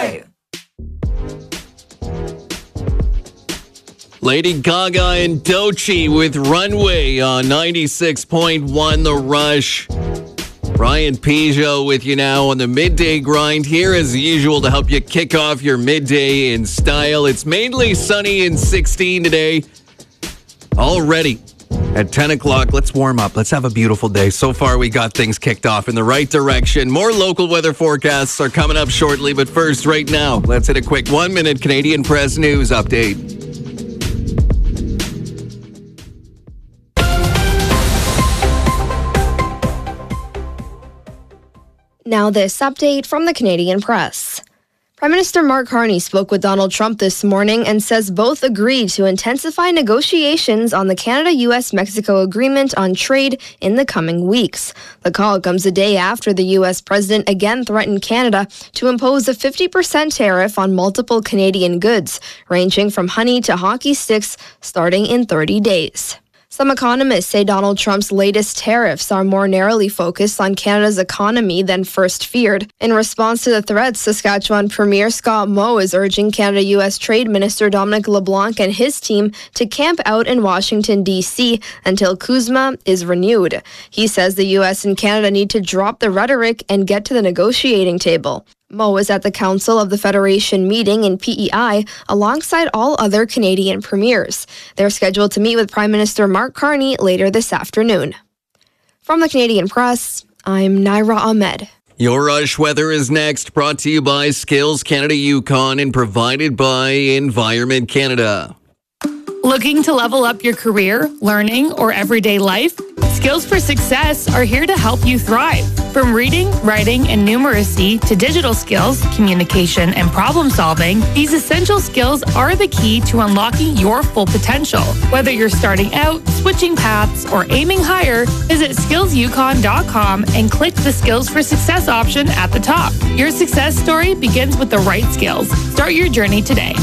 Runway. Lady Gaga and Doechii with Runway on 96.1 The Rush. Ryan Peugeot with you now on the midday grind here as usual to help you kick off your midday in style. It's mainly sunny and 16 today. Already at 10 o'clock, let's warm up. Let's have a beautiful day. So far, we got things kicked off in the right direction. More local weather forecasts are coming up shortly. But first, right now, let's hit a quick 1-minute Canadian Press News update. Now this update from the Canadian Press. Prime Minister Mark Carney spoke with Donald Trump this morning and says both agreed to intensify negotiations on the Canada-US-Mexico agreement on trade in the coming weeks. The call comes a day after the U.S. president again threatened Canada to impose a 50% tariff on multiple Canadian goods, ranging from honey to hockey sticks, starting in 30 days. Some economists say Donald Trump's latest tariffs are more narrowly focused on Canada's economy than first feared. In response to the threats, Saskatchewan Premier Scott Moe is urging Canada-U.S. Trade Minister Dominic LeBlanc and his team to camp out in Washington, D.C. until CUSMA is renewed. He says the U.S. and Canada need to drop the rhetoric and get to the negotiating table. Moe was at the Council of the Federation meeting in PEI alongside all other Canadian premiers. They're scheduled to meet with Prime Minister Mark Carney later this afternoon. From the Canadian Press, I'm Naira Ahmed. Your Rush weather is next, brought to you by Skills Canada Yukon and provided by Environment Canada. Looking to level up your career, learning, or everyday life? Skills for Success are here to help you thrive. From reading, writing, and numeracy to digital skills, communication, and problem solving, these essential skills are the key to unlocking your full potential. Whether you're starting out, switching paths, or aiming higher, visit skillsyukon.com and click the Skills for Success option at the top. Your success story begins with the right skills. Start your journey today.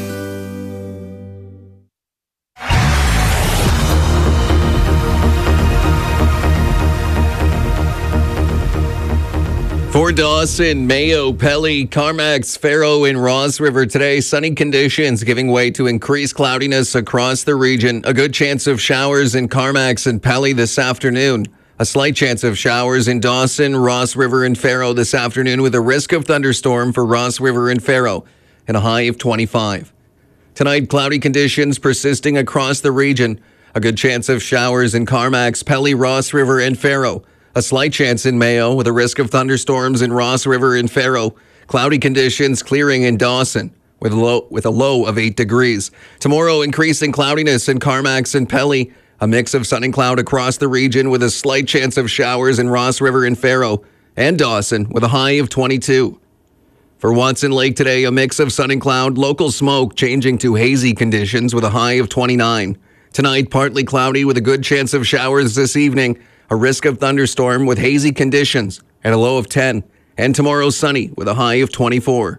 For Dawson, Mayo, Pelly, Carmacks, Faro, and Ross River today, sunny conditions giving way to increased cloudiness across the region. A good chance of showers in Carmacks and Pelly this afternoon. A slight chance of showers in Dawson, Ross River, and Faro this afternoon with a risk of thunderstorm for Ross River and Faro and a high of 25. Tonight, cloudy conditions persisting across the region. A good chance of showers in Carmacks, Pelly, Ross River, and Faro. A slight chance in Mayo with a risk of thunderstorms in Ross River and Faro. Cloudy conditions clearing in Dawson with a low of 8 degrees. Tomorrow, increasing cloudiness in Carmacks and Pelly. A mix of sun and cloud across the region with a slight chance of showers in Ross River and Faro and Dawson with a high of 22. For Watson Lake today, a mix of sun and cloud, local smoke changing to hazy conditions with a high of 29. Tonight, partly cloudy with a good chance of showers this evening. A risk of thunderstorm with hazy conditions and a low of 10. And tomorrow sunny with a high of 24.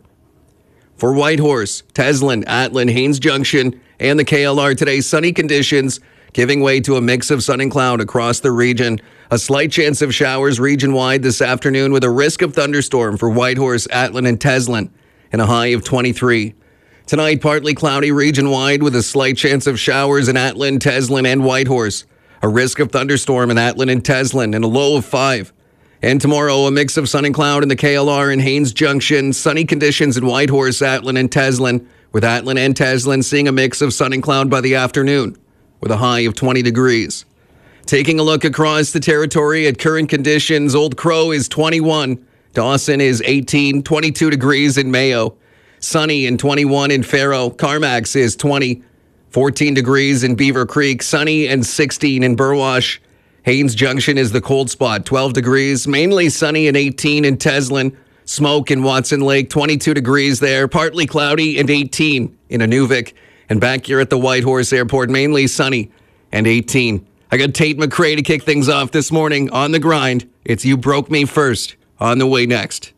For Whitehorse, Teslin, Atlin, Haines Junction, and the KLR today, sunny conditions giving way to a mix of sun and cloud across the region. A slight chance of showers region-wide this afternoon with a risk of thunderstorm for Whitehorse, Atlin, and Teslin and a high of 23. Tonight, partly cloudy region-wide with a slight chance of showers in Atlin, Teslin, and Whitehorse. A risk of thunderstorm in Atlin and Teslin and a low of 5. And tomorrow, a mix of sun and cloud in the KLR and Haines Junction. Sunny conditions in Whitehorse, Atlin, and Teslin, with Atlin and Teslin seeing a mix of sun and cloud by the afternoon, with a high of 20 degrees. Taking a look across the territory at current conditions, Old Crow is 21. Dawson is 18, 22 degrees in Mayo. Sunny and 21 in Faro. Carmacks is 20. 14 degrees in Beaver Creek, sunny and 16 in Burwash. Haines Junction is the cold spot, 12 degrees, mainly sunny and 18 in Teslin. Smoke in Watson Lake, 22 degrees there, partly cloudy and 18 in Inuvik. And back here at the Whitehorse Airport, mainly sunny and 18. I got Tate McRae to kick things off this morning on the grind. It's You Broke Me First on the way next.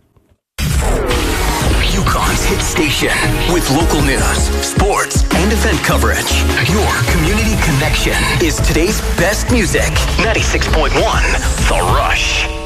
Yukon's hit station with local news, sports, and event coverage. Your community connection is today's best music. 96.1 The Rush.